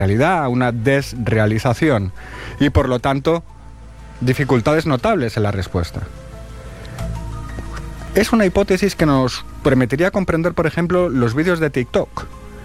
realidad, a una desrealización y por lo tanto dificultades notables en la respuesta. Es una hipótesis que nos permitiría comprender, por ejemplo, los vídeos de TikTok.